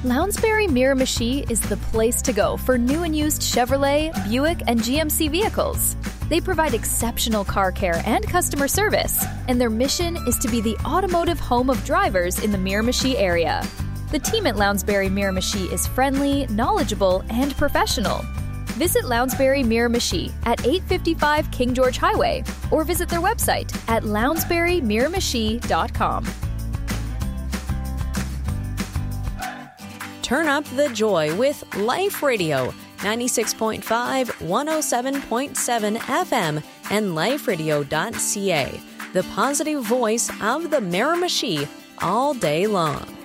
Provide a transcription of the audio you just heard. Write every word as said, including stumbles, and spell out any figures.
Lounsbury Miramichi is the place to go for new and used Chevrolet, Buick, and G M C vehicles. They provide exceptional car care and customer service, and their mission is to be the automotive home of drivers in the Miramichi area. The team at Lounsbury Miramichi is friendly, knowledgeable, and professional. Visit Lounsbury Miramichi at eight fifty-five King George Highway or visit their website at lounsbury miramichi dot com. Turn up the joy with Life Radio, ninety-six point five, one oh seven point seven F M and life radio dot c a, the positive voice of the Miramichi all day long.